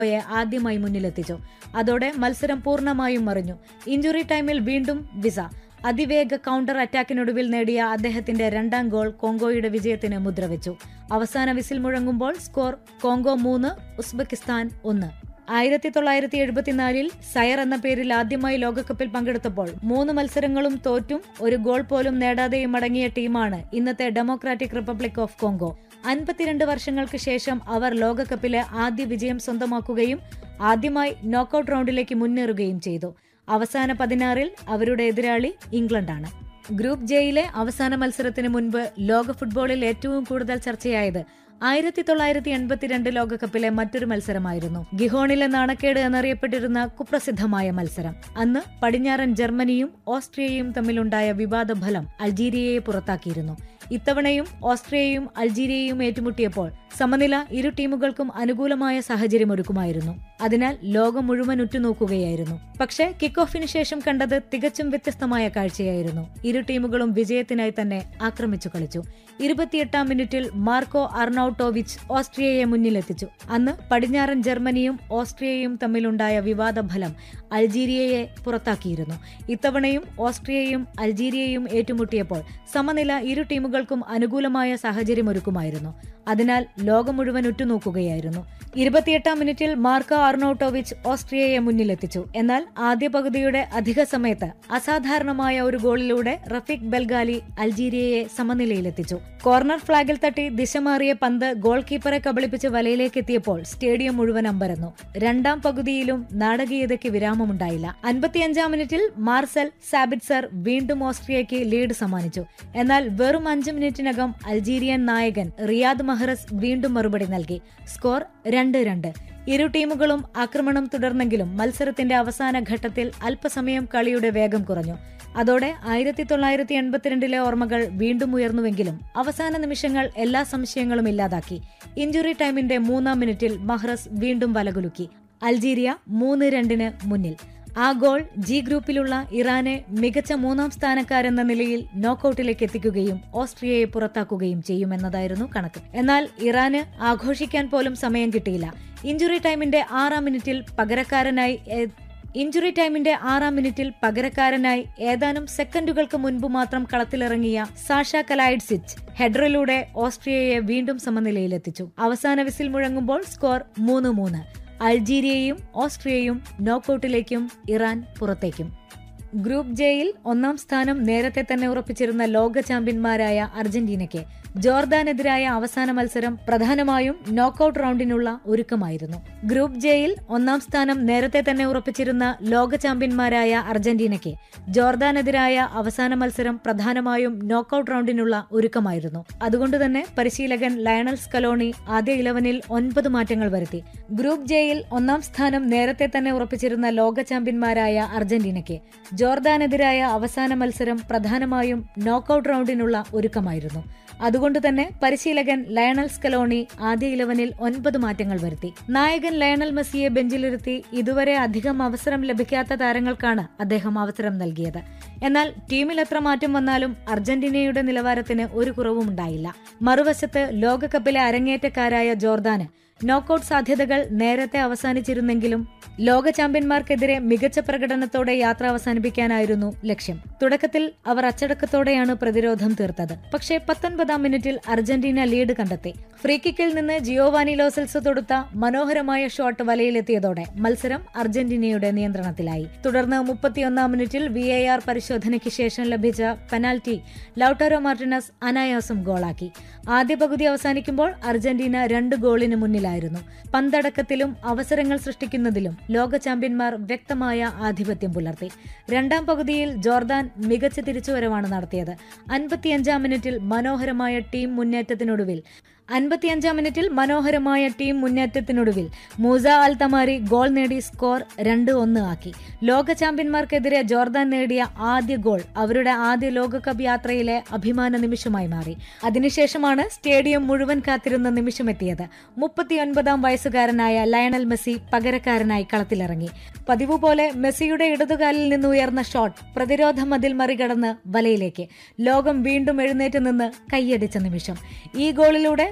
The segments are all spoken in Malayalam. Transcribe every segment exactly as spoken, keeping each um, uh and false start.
യെ ആദ്യമായി മുന്നിലെത്തിച്ചു. അതോടെ മത്സരം പൂർണ്ണമായും മറിഞ്ഞു. ഇഞ്ചുറി ടൈമിൽ വീണ്ടും വിസ അതിവേഗ കൗണ്ടർ അറ്റാക്കിനൊടുവിൽ നേടിയ അദ്ദേഹത്തിന്റെ രണ്ടാം ഗോൾ കോങ്കോയുടെ വിജയത്തിന് മുദ്രവെച്ചു. അവസാന വിസിൽ മുഴങ്ങുമ്പോൾ സ്കോർ കോങ്കോ മൂന്ന് ഉസ്ബെക്കിസ്ഥാൻ ഒന്ന്. ആയിരത്തി തൊള്ളായിരത്തി എഴുപത്തിനാലിൽ സയർ എന്ന പേരിൽ ആദ്യമായി ലോകകപ്പിൽ പങ്കെടുത്തപ്പോൾ മൂന്ന് മത്സരങ്ങളും തോറ്റും ഒരു ഗോൾ പോലും നേടാതെയും മടങ്ങിയ ടീമാണ് ഇന്നത്തെ ഡെമോക്രാറ്റിക് റിപ്പബ്ലിക് ഓഫ് കോങ്കോ. അൻപത്തിരണ്ട് വർഷങ്ങൾക്ക് ശേഷം അവർ ലോകകപ്പിലെ ആദ്യ വിജയം സ്വന്തമാക്കുകയും ആദ്യമായി നോക്കൌട്ട് റൗണ്ടിലേക്ക് മുന്നേറുകയും ചെയ്തു. അവസാന പതിനാറിൽ അവരുടെ എതിരാളി ഇംഗ്ലണ്ടാണ്. ഗ്രൂപ്പ് ജെയിലെ അവസാന മത്സരത്തിന് മുൻപ് ലോക ഫുട്ബോളിൽ ഏറ്റവും കൂടുതൽ ചർച്ചയായത് ആയിരത്തി തൊള്ളായിരത്തി എൺപത്തിരണ്ട് ലോകകപ്പിലെ മറ്റൊരു മത്സരമായിരുന്നു. ഗിഹോണിലെ നാണക്കേട് എന്നറിയപ്പെട്ടിരുന്ന കുപ്രസിദ്ധമായ മത്സരം. അന്ന് പടിഞ്ഞാറൻ ജർമ്മനിയും ഓസ്ട്രിയയും തമ്മിലുണ്ടായ വിവാദ ഫലം അൾജീരിയയെ പുറത്താക്കിയിരുന്നു. ഇത്തവണയും ഓസ്ട്രിയയും അൾജീരിയയും ഏറ്റുമുട്ടിയപ്പോൾ സമനില ഇരു ടീമുകൾക്കും അനുകൂലമായ സാഹചര്യമൊരുക്കുമായിരുന്നു. അതിനാൽ ലോകം മുഴുവൻ ഉറ്റുനോക്കുകയായിരുന്നു. പക്ഷേ കിക്ക് ഓഫിന് ശേഷം കണ്ടത് തികച്ചും വ്യത്യസ്തമായ കാഴ്ചയായിരുന്നു. ഇരു ടീമുകളും വിജയത്തിനായി തന്നെ ആക്രമിച്ചു കളിച്ചു. ഇരുപത്തിയെട്ടാം മിനിറ്റിൽ മാർക്കോ അർണൌട്ടോവിച്ച് ഓസ്ട്രിയയെ മുന്നിലെത്തിച്ചു. അന്ന് പടിഞ്ഞാറൻ ജർമ്മനിയും ഓസ്ട്രിയയും തമ്മിലുണ്ടായ വിവാദ ഫലം അൾജീരിയയെ പുറത്താക്കിയിരുന്നു. ഇത്തവണയും ഓസ്ട്രിയയും അൾജീരിയയും ഏറ്റുമുട്ടിയപ്പോൾ സമനില ഇരു ടീമുകൾക്കും അനുകൂലമായ സാഹചര്യമൊരുക്കുമായിരുന്നു. അതിനാൽ ലോകം മുഴുവൻ ഉറ്റുനോക്കുകയായിരുന്നു. ഇരുപത്തിയെട്ടാം മിനിറ്റിൽ മാർക്കോ അർണൌട്ടോവിച്ച് ഓസ്ട്രിയയെ മുന്നിലെത്തിച്ചു. എന്നാൽ ആദ്യ പകുതിയുടെ അധിക സമയത്ത് അസാധാരണമായ ഒരു ഗോളിലൂടെ റഫീഖ് ബെൽഗാലി അൾജീരിയയെ സമനിലയിലെത്തിച്ചു. കോർണർ ഫ്ളാഗിൽ തട്ടി ദിശ മാറിയ പന്ത് ഗോൾ കീപ്പറെ കബളിപ്പിച്ച് വലയിലേക്ക് എത്തിയപ്പോൾ സ്റ്റേഡിയം മുഴുവൻ അമ്പരന്നു. രണ്ടാം പകുതിയിലും നാടകീയതയ്ക്ക് വിരാമമുണ്ടായില്ല. അൻപത്തിയഞ്ചാം മിനിറ്റിൽ മാർസൽ സാബിറ്റ്സർ വീണ്ടും ഓസ്ട്രിയയ്ക്ക് ലീഡ് സമ്മാനിച്ചു. എന്നാൽ വെറും അഞ്ച് മിനിറ്റിനകം അൾജീരിയൻ നായകൻ റിയാദ് മഹ്റസ് വീണ്ടും മറുപടി നൽകി. സ്കോർ രണ്ട് രണ്ട്. ഇരു ടീമുകളും ആക്രമണം തുടർന്നെങ്കിലും മത്സരത്തിന്റെ അവസാന ഘട്ടത്തിൽ അല്പസമയം കളിയുടെ വേഗം കുറഞ്ഞു. അതോടെ ആയിരത്തി തൊള്ളായിരത്തി എൺപത്തിരണ്ടിലെ ഓർമ്മകൾ വീണ്ടും ഉയർന്നുവെങ്കിലും അവസാന നിമിഷങ്ങൾ എല്ലാ സംശയങ്ങളും ഇല്ലാതാക്കി. ഇഞ്ചുറി ടൈമിന്റെ മൂന്നാം മിനിറ്റിൽ മഹ്റസ് വീണ്ടും വലകുലുക്കി. അൾജീരിയ മൂന്ന് രണ്ടിന് മുന്നിൽ. ആ ഗോൾ ജി ഗ്രൂപ്പിലുള്ള ഇറാനെ മികച്ച മൂന്നാം സ്ഥാനക്കാരെന്ന നിലയിൽ നോക്കൌട്ടിലേക്ക് എത്തിക്കുകയും ഓസ്ട്രിയയെ പുറത്താക്കുകയും ചെയ്യുമെന്നതായിരുന്നു കണക്ക്. എന്നാൽ ഇറാന് ആഘോഷിക്കാൻ പോലും സമയം കിട്ടിയില്ല. ഇഞ്ചുറി ടൈമിന്റെ ആറാം മിനിറ്റിൽ പകരക്കാരനായി ഇഞ്ചുറി ടൈമിന്റെ ആറാം മിനിറ്റിൽ പകരക്കാരനായി ഏതാനും സെക്കൻഡുകൾക്ക് മുൻപ് മാത്രം കളത്തിലിറങ്ങിയ സാഷ കലായിഡ്സിച്ച് ഹെഡറിലൂടെ ഓസ്ട്രിയയെ വീണ്ടും സമനിലയിലെത്തിച്ചു. അവസാന വിസിൽ മുഴങ്ങുമ്പോൾ സ്കോർ മൂന്ന് മൂന്ന്. അൾജീരിയയും ഓസ്ട്രിയയും നോക്കൌട്ടിലേക്കും ഇറാൻ പുറത്തേക്കും. ഗ്രൂപ്പ് ജെയിൽ ഒന്നാം സ്ഥാനം നേരത്തെ തന്നെ ഉറപ്പിച്ചിരുന്ന ലോക ചാമ്പ്യന്മാരായ അർജന്റീനയ്ക്ക് ജോർദാനെതിരായ അവസാന മത്സരം പ്രധാനമായും നോക്കൌട്ട് റൗണ്ടിനുള്ള ഒരുക്കമായിരുന്നു. ഗ്രൂപ്പ് ജെയിൽ ഒന്നാം സ്ഥാനം നേരത്തെ തന്നെ ഉറപ്പിച്ചിരുന്ന ലോക ചാമ്പ്യന്മാരായ അർജന്റീനയ്ക്ക് ജോർദാനെതിരായ അവസാന മത്സരം പ്രധാനമായും നോക്കൌട്ട് റൗണ്ടിനുള്ള ഒരുക്കമായിരുന്നു. അതുകൊണ്ടുതന്നെ പരിശീലകൻ ലയണൽ സ്കലോണി ആദ്യ ഇലവനിൽ ഒൻപത് മാറ്റങ്ങൾ വരുത്തി. ഗ്രൂപ്പ് ജെയിൽ ഒന്നാം സ്ഥാനം നേരത്തെ തന്നെ ഉറപ്പിച്ചിരുന്ന ലോക ചാമ്പ്യന്മാരായ അർജന്റീനയ്ക്ക് ജോർദാനെതിരായ അവസാന മത്സരം പ്രധാനമായും നോക്കൌട്ട് റൗണ്ടിനുള്ള ഒരുക്കമായിരുന്നു. അതുകൊണ്ടുതന്നെ പരിശീലകൻ ലയണൽ സ്കലോണി ആദ്യ ഇലവനിൽ ഒൻപത് മാറ്റങ്ങൾ വരുത്തി. നായകൻ ലയണൽ മെസ്സിയെ ബെഞ്ചിലിരുത്തി ഇതുവരെ അധികം അവസരം ലഭിക്കാത്ത താരങ്ങൾക്കാണ് അദ്ദേഹം അവസരം നൽകിയത്. എന്നാൽ ടീമിൽ എത്ര മാറ്റം വന്നാലും അർജന്റീനയുടെ നിലവാരത്തിന് ഒരു കുറവുമുണ്ടായില്ല. മറുവശത്ത് ലോകകപ്പിലെ അരങ്ങേറ്റക്കാരായ ജോർദാന് നോക്കൌട്ട് സാധ്യതകൾ നേരത്തെ അവസാനിച്ചിരുന്നെങ്കിലും ലോക ചാമ്പ്യന്മാർക്കെതിരെ മികച്ച പ്രകടനത്തോടെ യാത്ര അവസാനിപ്പിക്കാനായിരുന്നു ലക്ഷ്യം. തുടക്കത്തിൽ അവർ അച്ചടക്കത്തോടെയാണ് പ്രതിരോധം തീർത്തത്. പക്ഷേ പത്തൊൻപതാം മിനിറ്റിൽ അർജന്റീന ലീഡ് കണ്ടെത്തി. ഫ്രീകിക്കിൽ നിന്ന് ജിയോവാനി ലോസെൽസോ തൊടുത്ത മനോഹരമായ ഷോട്ട് വലയിലെത്തിയതോടെ മത്സരം അർജന്റീനയുടെ നിയന്ത്രണത്തിലായി. തുടർന്ന് മുപ്പത്തിയൊന്നാം മിനിറ്റിൽ വി എ ആർ പരിശോധനയ്ക്ക് ശേഷം ലഭിച്ച പെനാൽറ്റി ലൌട്ടാരോ മാർട്ടിനസ് അനായാസം ഗോളാക്കി. ആദ്യ പകുതി അവസാനിക്കുമ്പോൾ അർജന്റീന രണ്ട് ഗോളിന് മുന്നിലായിരുന്നു. പന്തടക്കത്തിലും അവസരങ്ങൾ സൃഷ്ടിക്കുന്നതിലും ലോക ചാമ്പ്യന്മാർ വ്യക്തമായ ആധിപത്യം പുലർത്തി. രണ്ടാം പകുതിയിൽ ജോർദാൻ മികച്ച തിരിച്ചുവരവാണ് നടത്തിയത്. അൻപത്തിയഞ്ചാം മിനിറ്റിൽ മനോഹരമായ ടീം മുന്നേറ്റത്തിനൊടുവിൽ അൻപത്തിയഞ്ചാം മിനിറ്റിൽ മനോഹരമായ ടീം മുന്നേറ്റത്തിനൊടുവിൽ മൂസ അൽ തമാരി ഗോൾ നേടി സ്കോർ രണ്ട് ഒന്ന് ആക്കി. ലോക ചാമ്പ്യന്മാർക്കെതിരെ ജോർദാൻ നേടിയ ആദ്യ ഗോൾ അവരുടെ ആദ്യ ലോകകപ്പ് യാത്രയിലെ അഭിമാന നിമിഷമായി മാറി. അതിനുശേഷമാണ് സ്റ്റേഡിയം മുഴുവൻ കാത്തിരുന്ന നിമിഷമെത്തിയത്. മുപ്പത്തിയൊൻപതാം വയസ്സുകാരനായ ലയണൽ മെസ്സി പകരക്കാരനായി കളത്തിലിറങ്ങി. പതിവ് പോലെ മെസ്സിയുടെ ഇടതുകാലിൽ നിന്ന് ഉയർന്ന ഷോട്ട് പ്രതിരോധ മതിൽ മറികടന്ന് വലയിലേക്ക്. ലോകം വീണ്ടും എഴുന്നേറ്റ് നിന്ന് കൈയടിച്ച നിമിഷം. ഈ ഗോളിലൂടെ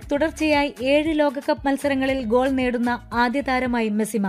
തുടർച്ചയായി ഏഴ് ലോകകപ്പ് മത്സരങ്ങളിൽ ഗോൾ നേടുന്ന ആദ്യ താരമായി മെസ്സി